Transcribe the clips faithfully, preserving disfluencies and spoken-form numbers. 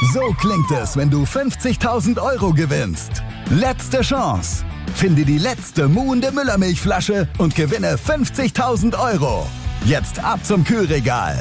So klingt es, wenn du fünfzigtausend Euro gewinnst. Letzte Chance. Finde die letzte muhende Müllermilchflasche und gewinne fünfzigtausend Euro. Jetzt ab zum Kühlregal.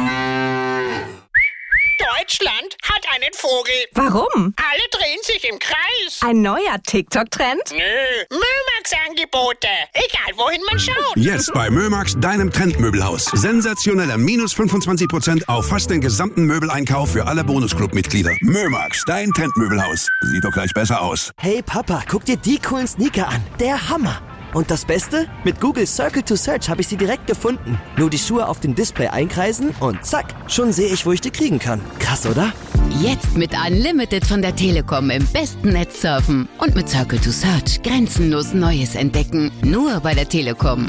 Deutschland hat einen Vogel. Warum? Alle drehen sich im Kreis. Ein neuer TikTok-Trend? Nö, Mömax-Angebote. Egal, wohin man schaut. Jetzt bei Mömax, deinem Trendmöbelhaus. Sensationelle minus fünfundzwanzig Prozent auf fast den gesamten Möbeleinkauf für alle Bonusclub-Mitglieder. Mömax, dein Trendmöbelhaus. Sieht doch gleich besser aus. Hey Papa, guck dir die coolen Sneaker an. Der Hammer. Und das Beste? Mit Google Circle to Search habe ich sie direkt gefunden. Nur die Schuhe auf dem Display einkreisen und zack, schon sehe ich, wo ich die kriegen kann. Krass, oder? Jetzt mit Unlimited von der Telekom im besten Netz surfen. Und mit Circle to Search grenzenlos Neues entdecken. Nur bei der Telekom.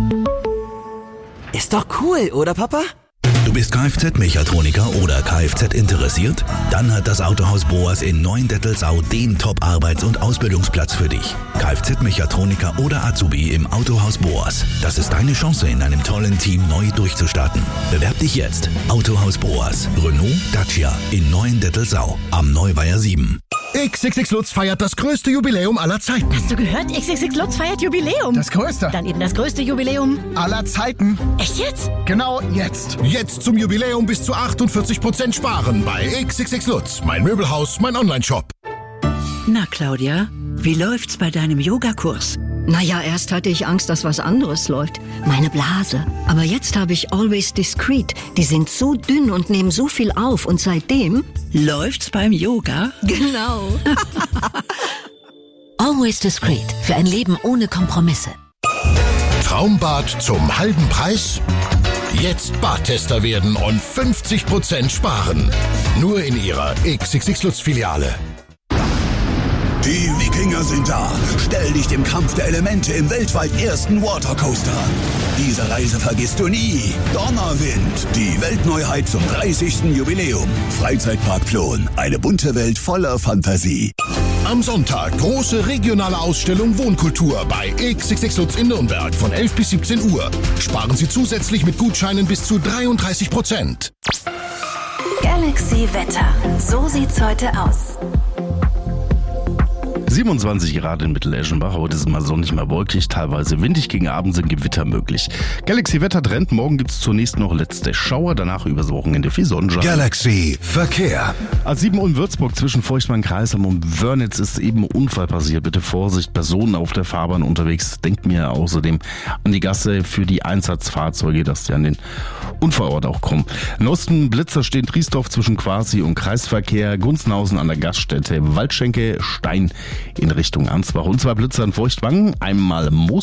Ist doch cool, oder Papa? Du bist Kfz-Mechatroniker oder Kfz interessiert? Dann hat das Autohaus Boas in Neuendettelsau den Top-Arbeits- und Ausbildungsplatz für dich. Kfz-Mechatroniker oder Azubi im Autohaus Boas. Das ist deine Chance, in einem tollen Team neu durchzustarten. Bewerb dich jetzt. Autohaus Boas. Renault, Dacia in Neuendettelsau am Neuweiher sieben. X X X Lutz feiert das größte Jubiläum aller Zeiten. Hast du gehört? X X X Lutz feiert Jubiläum. Das größte. Dann eben das größte Jubiläum aller Zeiten. Echt jetzt? Genau jetzt. Jetzt zum Jubiläum bis zu achtundvierzig Prozent sparen bei X X X Lutz. Mein Möbelhaus, mein Online-Shop. Na, Claudia, wie läuft's bei deinem Yogakurs? Naja, erst hatte ich Angst, dass was anderes läuft. Meine Blase. Aber jetzt habe ich Always Discreet. Die sind so dünn und nehmen so viel auf. Und seitdem... Läuft's beim Yoga? Genau. Always Discreet. Für ein Leben ohne Kompromisse. Traumbad zum halben Preis? Jetzt Badtester werden und fünfzig Prozent sparen. Nur in Ihrer X X X Lutz Filiale. Die Wikinger sind da. Stell dich dem Kampf der Elemente im weltweit ersten Watercoaster an. Diese Reise vergisst du nie. Donnerwind, die Weltneuheit zum dreißigsten Jubiläum. Freizeitpark Plon, eine bunte Welt voller Fantasie. Am Sonntag große regionale Ausstellung Wohnkultur bei X X X Lutz in Nürnberg von elf bis siebzehn Uhr. Sparen Sie zusätzlich mit Gutscheinen bis zu dreiunddreißig Prozent. Galaxy Wetter. So sieht's heute aus. siebenundzwanzig Grad in Mitteleschenbach. Heute ist es mal sonnig, mal wolkig, teilweise windig. Gegen Abend sind Gewitter möglich. Galaxy Wetter Trend. Morgen gibt es zunächst noch letzte Schauer, danach übers Wochenende viel Sonnenschein. Galaxy Verkehr. A sieben in Würzburg zwischen Feuchtmann-Kreisheim und Wörnitz ist eben ein Unfall passiert. Bitte Vorsicht, Personen auf der Fahrbahn unterwegs. Denkt mir außerdem an die Gasse für die Einsatzfahrzeuge, dass die an den Unfallort auch kommen. In Osten Blitzer stehen Triesdorf zwischen Quasi und Kreisverkehr. Gunzenhausen an der Gaststätte Waldschenke, Stein in Richtung Ansbach und zwei Blitzer in Feuchtwangen. Einmal Moos